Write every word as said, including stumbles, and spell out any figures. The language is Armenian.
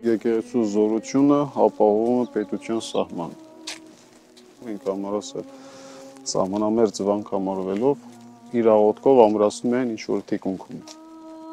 Եկեղեցու զորությունը ապահովում է պետության սահմանը։ Մենք համար ասել սահմանամերձ վանք համարվելով իր աղոթքով ամրացնում են ինչ-որ թիկունքում։